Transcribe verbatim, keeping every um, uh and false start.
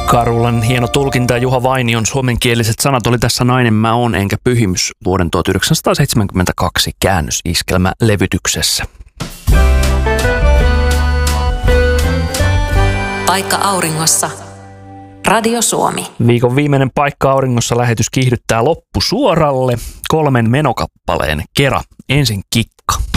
Karulan hieno tulkinta ja Juha Vainion suomenkieliset sanat oli tässä Nainen mä oon enkä pyhimys vuoden tuhatyhdeksänsataaseitsemänkymmentäkaksi käännösiskelmälevytyksessä. Paikka auringossa. Radio Suomi. Viikon viimeinen Paikka auringossa -lähetys kiihdyttää loppusuoralle kolmen menokappaleen kera. Ensin Kikka.